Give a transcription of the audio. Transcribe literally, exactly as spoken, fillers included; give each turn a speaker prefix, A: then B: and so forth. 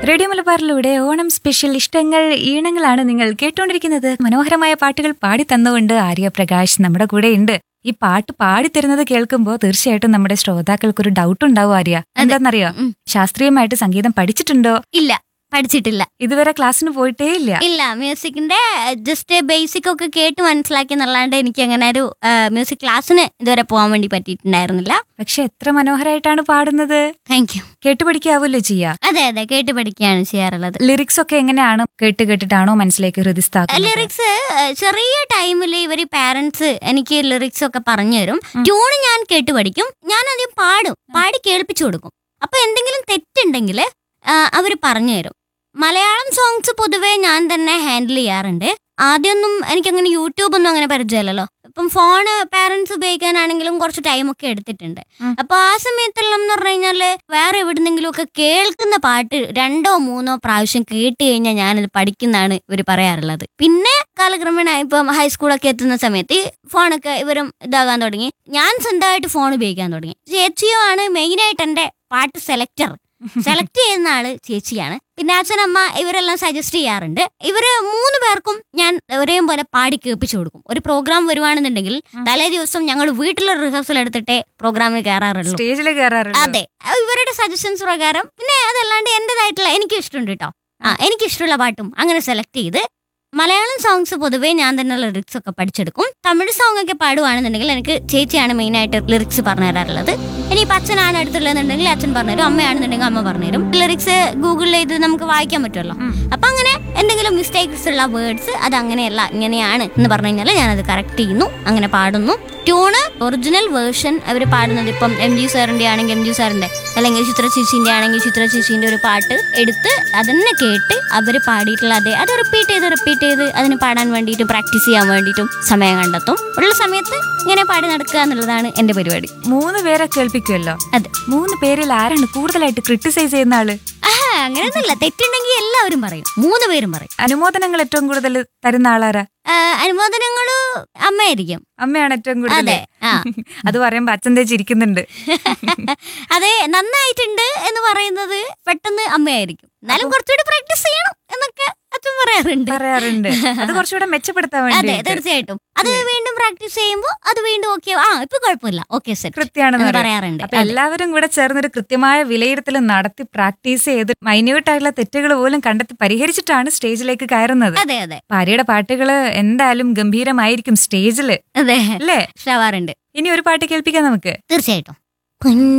A: Radio മലബാറിലൂടെ Onam special ഇഷ്ടങ്ങൾ ഈണങ്ങളാണ് നിങ്ങൾ കേട്ടുകൊണ്ടിരിക്കുന്നത്. മനോഹരമായ പാട്ടുകൾ പാടി തന്നുകൊണ്ട് ആര്യ പ്രകാശ് നമ്മുടെ കൂടെ ഉണ്ട്. ഈ പാട്ട് പാടിത്തരുന്നത് കേൾക്കുമ്പോൾ തീർച്ചയായിട്ടും നമ്മുടെ ശ്രോതാക്കൾക്കൊരു ഡൗട്ട് ഉണ്ടാവും. ആര്യ, എന്താണെന്നറിയോ? ശാസ്ത്രീയമായിട്ട് സംഗീതം പഠിച്ചിട്ടുണ്ടോ?
B: ഇല്ല, പഠിച്ചിട്ടില്ല.
A: ഇതുവരെ ക്ലാസ്സിന് പോയിട്ടേ ഇല്ല?
B: ഇല്ല, മ്യൂസിക്കിന്റെ ജസ്റ്റ് ബേസിക് ഒക്കെ കേട്ട് മനസ്സിലാക്കി എന്നല്ലാണ്ട് എനിക്ക് അങ്ങനെ ഒരു മ്യൂസിക് ക്ലാസ്സിന് ഇതുവരെ പോകാൻ വേണ്ടി പറ്റിയിട്ടുണ്ടായിരുന്നില്ല.
A: പക്ഷെ എത്ര മനോഹരമായിട്ടാണ് പാടുന്നത്.
B: Thank you.
A: കേട്ട് പഠിക്കാവല്ലോ ചെയ്യാ?
B: അതെ അതെ, കേട്ട് പഠിക്കുകയാണ് ചെയ്യാറുള്ളത്.
A: ലിറിക്സ് ഒക്കെ എങ്ങനെയാണ്? കേട്ട് കേട്ടിട്ടാണോ മനസ്സിലേക്ക് ഹൃദയസ്ഥാക്കുന്നത്?
B: ലിറിക്സ് ചെറിയ ടൈമിൽ ഇവര് പാരന്റ്സ് എനിക്ക് ലിറിക്സ് ഒക്കെ പറഞ്ഞു തരും. ട്യൂണ് ഞാൻ കേട്ട് പഠിക്കും. ഞാൻ അത് പാടും, പാടി കേൾപ്പിച്ചു കൊടുക്കും. അപ്പൊ എന്തെങ്കിലും തെറ്റുണ്ടെങ്കിൽ അവര് പറഞ്ഞു തരും. മലയാളം സോങ്സ് പൊതുവെ ഞാൻ തന്നെ ഹാൻഡിൽ ചെയ്യാറുണ്ട്. ആദ്യമൊന്നും എനിക്കങ്ങനെ യൂട്യൂബ് ഒന്നും അങ്ങനെ പരിചയമില്ലല്ലോ. ഇപ്പം ഫോണ് പാരന്റ്സ് ഉപയോഗിക്കാനാണെങ്കിലും കുറച്ച് ടൈമൊക്കെ എടുത്തിട്ടുണ്ട്. അപ്പൊ ആ സമയത്തെല്ലാം എന്ന് പറഞ്ഞു കഴിഞ്ഞാല് വേറെ എവിടുന്നെങ്കിലും ഒക്കെ കേൾക്കുന്ന പാട്ട് രണ്ടോ മൂന്നോ പ്രാവശ്യം കേട്ട് കഴിഞ്ഞാൽ ഞാനത് പഠിക്കുന്നതാണ് ഇവർ പറയാറുള്ളത്. പിന്നെ കാലക്രമേണ ഇപ്പം ഹൈസ്കൂളൊക്കെ എത്തുന്ന സമയത്ത് ഈ ഫോണൊക്കെ ഇവരും ഇതാകാൻ തുടങ്ങി. ഞാൻ സ്വന്തമായിട്ട് ഫോൺ ഉപയോഗിക്കാൻ തുടങ്ങി. ചേച്ചിയോ ആണ് മെയിനായിട്ട് എൻ്റെ പാട്ട് സെലക്ടർ. സെലക്ട് ചെയ്യുന്ന ആള് ചേച്ചിയാണ്. പിന്നെ അച്ഛനമ്മ ഇവരെല്ലാം സജസ്റ്റ് ചെയ്യാറുണ്ട്. ഇവര് മൂന്ന് പേർക്കും ഞാൻ ഒരേപോലെ പാടി കേൾപ്പിച്ചു കൊടുക്കും. ഒരു പ്രോഗ്രാം വരുവാണെന്നുണ്ടെങ്കിൽ തലേ ദിവസം ഞങ്ങൾ വീട്ടിലെ റിഹേഴ്സൽ എടുത്തിട്ടേ പ്രോഗ്രാമിൽ കയറാറുള്ളൂ,
A: സ്റ്റേജിൽ കയറാറുള്ളൂ.
B: അതെ, ഇവരുടെ സജഷൻസ് പ്രകാരം. പിന്നെ അതല്ലാണ്ട് എന്റേതായിട്ടുള്ള എനിക്ക് ഇഷ്ടമുണ്ട് കേട്ടോ. ആ എനിക്ക് ഇഷ്ടമുള്ള പാട്ടും അങ്ങനെ സെലക്ട് ചെയ്ത് മലയാളം സോങ്സ് പൊതുവേ ഞാൻ തന്നെ ലിറിക്സ് ഒക്കെ പഠിച്ചെടുക്കും. തമിഴ് സോങ് ഒക്കെ പാടുവാണെന്നുണ്ടെങ്കിൽ എനിക്ക് ചേച്ചിയാണ് മെയിനായിട്ട് ലിറിക്സ് പറഞ്ഞു തരാറുള്ളത്. ഇനിയിപ്പോൾ അച്ഛനാണ് അടുത്തുള്ളതെന്നുണ്ടെങ്കിൽ അച്ഛൻ പറഞ്ഞുതരും, അമ്മയാണെന്നുണ്ടെങ്കിൽ അമ്മ പറഞ്ഞുതരും. ലിറിക്സ് ഗൂഗിളിൽ ഇത് നമുക്ക് വായിക്കാൻ പറ്റുമല്ലോ. അപ്പൊ അങ്ങനെ എന്തെങ്കിലും മിസ്റ്റേക്സ് ഉള്ള വേർഡ്സ് അത് അങ്ങനെയല്ല ഇങ്ങനെയാണ് എന്ന് പറഞ്ഞു കഴിഞ്ഞാൽ ഞാനത് കറക്റ്റ് ചെയ്യുന്നു, അങ്ങനെ പാടുന്നു. ട്യൂണ് ഒറിജിനൽ വേർഷൻ അവർ പാടുന്നത് ഇപ്പം എം ജി സാറിന്റെ ആണെങ്കിൽ എം ജി സാറിന്റെ, അല്ലെങ്കിൽ ചിത്ര ചേച്ചിന്റെ ആണെങ്കിൽ ചിത്ര ചേച്ചിന്റെ ഒരു പാട്ട് എടുത്ത് അതന്നെ കേട്ട് അവർ പാടിയിട്ടുള്ള അതേ അത് റിപ്പീറ്റ് ചെയ്ത് റിപ്പീറ്റ് ചെയ്ത് അതിന് പാടാൻ വേണ്ടിയിട്ടും പ്രാക്ടീസ് ചെയ്യാൻ വേണ്ടിയിട്ടും സമയം കണ്ടെത്തും. ഉള്ള സമയത്ത് ഇങ്ങനെ പാടി നടക്കുക എന്നുള്ളതാണ് എന്റെ പരിപാടി.
A: മൂന്ന് പേരെ കേൾപ്പിക്കുമല്ലോ.
B: അതെ.
A: മൂന്ന് പേരിൽ ആരാണ് കൂടുതലായിട്ട് ക്രിട്ടിസൈസ് ചെയ്യുന്ന ആള്?
B: അങ്ങനെയൊന്നുമില്ല, തെറ്റുണ്ടെങ്കിൽ എല്ലാവരും പറയും, മൂന്ന് പേരും പറയും.
A: അനുമോദനങ്ങൾ ഏറ്റവും കൂടുതൽ തരുന്ന ആളാരാ?
B: അനുമോദനങ്ങള് അമ്മയായിരിക്കും.
A: അമ്മയാണ് ഏറ്റവും കൂടുതൽ.
B: അതെ.
A: അത് പറയുമ്പോ അച്ഛൻ തേച്ചിരിക്കുന്നുണ്ട്.
B: അതെ, നന്നായിട്ടുണ്ട് എന്ന് പറയുന്നത് പെട്ടെന്ന് അമ്മയായിരിക്കും. എന്നാലും കുറച്ചുകൂടി പ്രാക്ടീസ് ചെയ്യണം എന്നൊക്കെ അച്ഛൻ പറയാറുണ്ട്
A: പറയാറുണ്ട് അത് കുറച്ചുകൂടെ മെച്ചപ്പെടുത്താൻ വേണ്ടി.
B: അതെ, തീർച്ചയായിട്ടും. അത് വീണ്ടും പ്രാക്ടീസ് ചെയ്യുമ്പോൾ അത് വീണ്ടും ഓക്കെ, ആ ഇപ്പൊ കുഴപ്പമില്ല, ഓക്കെ സെറ്റ്
A: കൃത്യമാണെന്ന്
B: പറയാറുണ്ട്.
A: അപ്പൊ എല്ലാവരും കൂടെ ചേർന്നൊരു കൃത്യമായ വിലയിരുത്തൽ നടത്തി പ്രാക്ടീസ് ചെയ്ത് മൈന്യൂട്ട് ആയിട്ടുള്ള തെറ്റുകൾ പോലും കണ്ടെത്തി പരിഹരിച്ചിട്ടാണ് സ്റ്റേജിലേക്ക് കയറുന്നത്.
B: അതെ അതെ.
A: ഭാര്യയുടെ പാട്ടുകള് എന്തായാലും ഗംഭീരമായിരിക്കും സ്റ്റേജില്,
B: അതെ
A: അല്ലേ?
B: ഷവാറുണ്ട്.
A: ഇനി ഒരു പാട്ട് കേൾപ്പിക്കാം നമുക്ക്.
B: തീർച്ചയായിട്ടും.